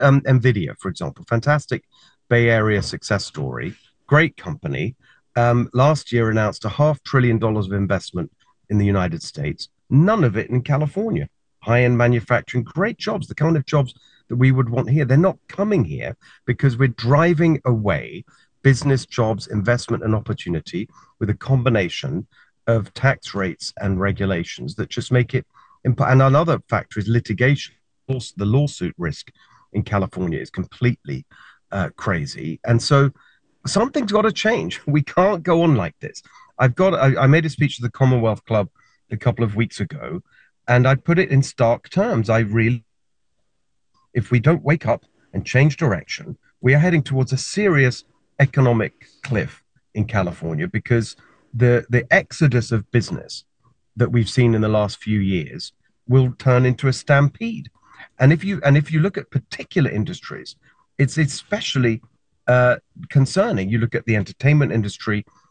Nvidia, for example, fantastic Bay Area success story, great company. Last year announced $500 billion of investment in the United States, none of it in California. High-end manufacturing, great jobs, the kind of jobs that we would want here. They're not coming here because we're driving away business jobs, investment, and opportunity with a combination of tax rates and regulations that just make it. And another factor is litigation. The lawsuit risk in California is completely crazy. And so something's got to change. We can't go on like this. I made a speech to the Commonwealth Club a couple of weeks ago, and I put it in stark terms. If we don't wake up and change direction, we are heading towards a serious economic cliff in California because the exodus of business that we've seen in the last few years will turn into a stampede. And if you look at particular industries, it's especially concerning. You look at the entertainment industry,